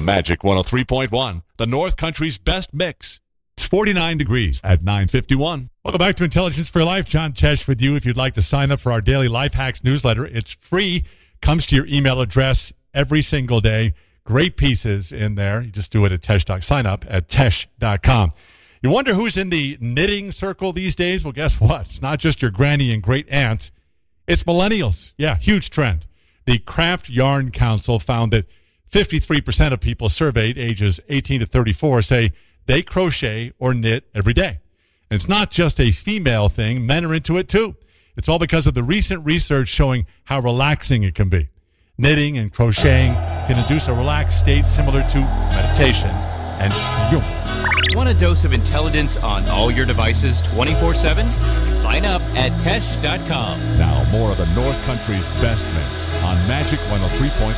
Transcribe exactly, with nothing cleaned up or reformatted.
Magic one oh three point one, the North Country's best mix. It's forty-nine degrees at nine fifty-one. Welcome back to Intelligence for Life. John Tesh with you. If you'd like to sign up for our daily Life Hacks newsletter, it's free. Comes to your email address every single day. Great pieces in there. You just do it at Tesh dot com. Sign up at Tesh dot com. You wonder who's in the knitting circle these days? Well, guess what? It's not just your granny and great aunts. It's millennials. Yeah, huge trend. The Craft Yarn Council found that fifty-three percent of people surveyed ages eighteen to thirty-four say they crochet or knit every day. And it's not just a female thing. Men are into it too. It's all because of the recent research showing how relaxing it can be. Knitting and crocheting can induce a relaxed state similar to meditation and yoga. Want a dose of intelligence on all your devices twenty-four seven? Sign up at Tesh dot com. Now, more of the North Country's best mix on Magic one oh three point one.